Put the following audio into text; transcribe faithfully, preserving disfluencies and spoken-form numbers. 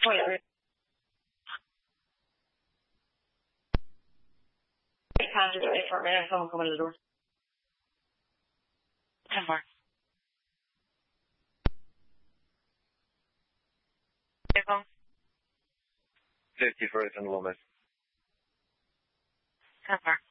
Wait, wait. Wait, Constance, wait for a minute. Someone coming to the door. ten four. fifty-first and Loomis. ten four.